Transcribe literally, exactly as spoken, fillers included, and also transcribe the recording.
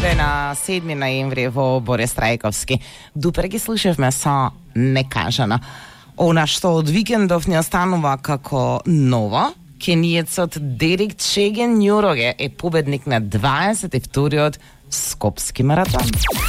Ide na sedmi ноември во Борис Трајковски. Дупер ги слушавме со Некажано. Она што од викендов не останува како ново, кениецот Дерик Чеген Њуроге е победник на дваесет и вториот Скопски маратон.